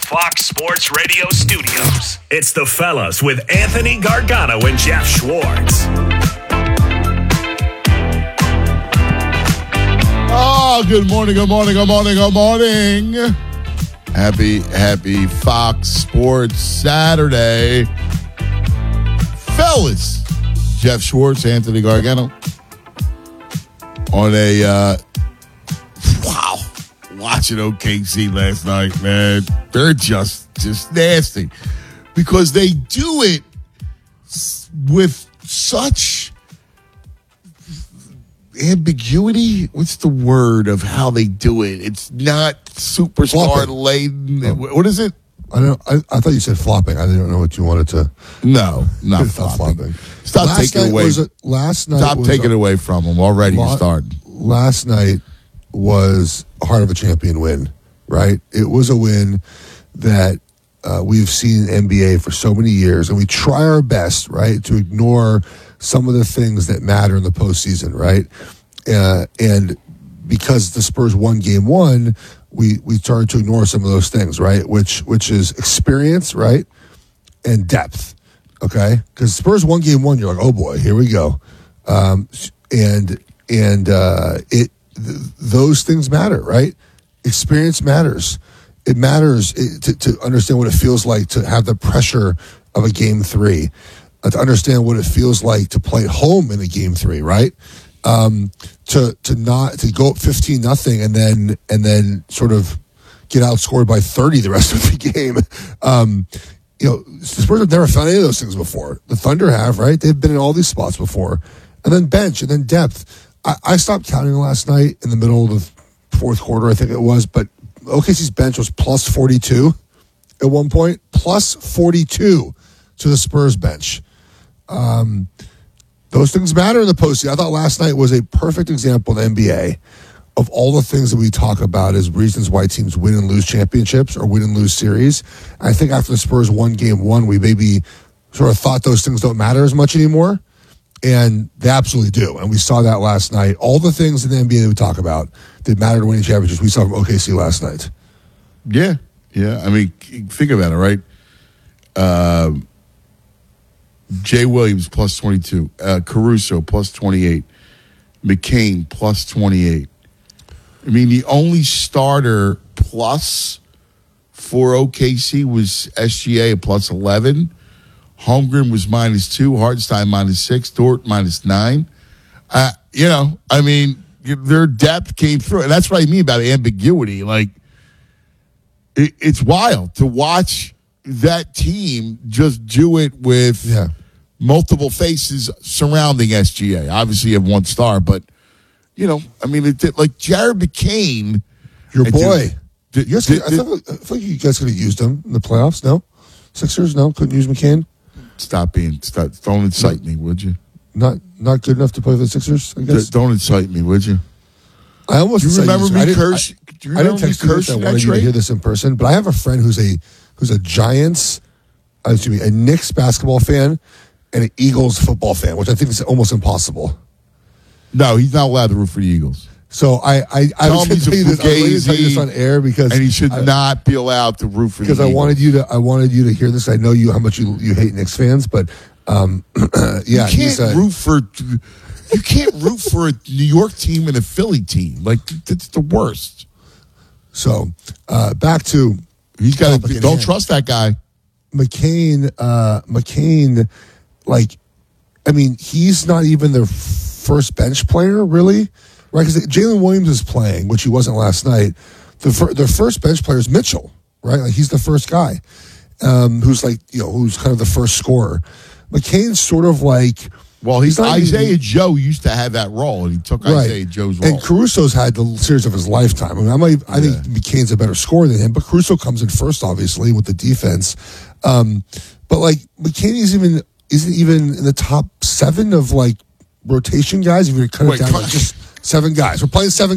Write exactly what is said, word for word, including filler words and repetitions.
Fox Sports Radio studios. It's the Fellas with Anthony Gargano and Jeff Schwartz. Oh, good morning, good morning, good morning, good morning. Happy, happy Fox Sports Saturday. Fellas, Jeff Schwartz, Anthony Gargano. On a, uh, wow, watching O K C last night, man. They're just, just nasty. Because they do it with such ambiguity. What's the word of how they do it? It's not superstar laden. Oh. What is it? I don't. I, I thought you said flopping. I didn't know what you wanted to. No, not flopping. flopping. Stop last taking away. Was a, last night. Stop was taking a, away from them already. La- you started. Last night was a heart of a champion win. Right. It was a win that uh, we've seen in N B A for so many years, and we try our best, right, to ignore some of the things that matter in the postseason, right? Uh, and because the Spurs won game one, we we started to ignore some of those things, right? Which which is experience, right, and depth, okay? Because Spurs won game one, you're like, oh boy, here we go, um, and and uh, it th- those things matter, right? Experience matters. It matters to, to understand what it feels like to have the pressure of a game three. To understand what it feels like to play home in a game three, right? Um, to to not to go up fifteen nothing and then and then sort of get outscored by thirty the rest of the game. Um, you know, the Spurs have never found any of those things before. The Thunder have, right? They've been in all these spots before, and then bench and then depth. I, I stopped counting last night in the middle of the fourth quarter, I think it was, but O K C's bench was plus forty-two at one point, plus forty-two to the Spurs bench. Um, those things matter in the postseason. I thought last night was a perfect example in the N B A of all the things that we talk about as reasons why teams win and lose championships or win and lose series. I think after the Spurs won game one, we maybe sort of thought those things don't matter as much anymore, and they absolutely do. And we saw that last night. All the things in the N B A that we talk about that matter to winning championships, we saw from O K C last night. Yeah, yeah. I mean, think about it, right? Uh, Jay Williams, plus twenty-two. Uh, Caruso, plus twenty-eight. McCain, plus twenty-eight. I mean, the only starter plus for O K C was S G A, plus eleven. Holmgren was minus two. Hartenstein, minus six. Dort, minus nine. Uh, you know, I mean, their depth came through. And that's what I mean about ambiguity. Like, it, it's wild to watch that team just do it with yeah. multiple faces surrounding S G A. Obviously, you have one star, but, you know, I mean, it did, like Jared McCain. Your boy. Did, you guys did, could, I, thought, I thought you guys could have used him in the playoffs, no? Sixers, no? Couldn't use McCain? Stop being, stop, don't incite me, would you? Not not good enough to play for the Sixers, I guess? Don't incite me, would you? I almost do you remember me curse? Do you I remember didn't text me you curse this. I that wanted you to trade? hear this in person, but I have a friend who's a who's a Giants, uh, excuse me, a Knicks basketball fan and an Eagles football fan, which I think is almost impossible. No, he's not allowed to root for the Eagles. So I I, I was going to tell you this, I was going to tell you this on air because and he should I, not be allowed to root for the Eagles. Because I wanted you to I wanted you to hear this. I know you how much you you hate Knicks fans, but um, yeah, you he's can't a, root for you can't root for a New York team and a Philly team. Like it's the worst. So uh, back to he's got to don't hand. trust that guy. McCain, uh, McCain, like, I mean, he's not even their first bench player, really, right? Because Jalen Williams is playing, which he wasn't last night. The fir- their first bench player is Mitchell, right? Like, he's the first guy um, who's like, you know, who's kind of the first scorer. McCain's sort of like, well, he's, he's Isaiah even, Joe used to have that role, and he took right. Isaiah Joe's role. And Caruso's had the series of his lifetime. I mean, I, might, I yeah. think McCain's a better scorer than him, but Caruso comes in first, obviously, with the defense. Um, but like McCain is even isn't even in the top seven of like rotation guys. If you're kind of down to just seven guys, we're playing seven.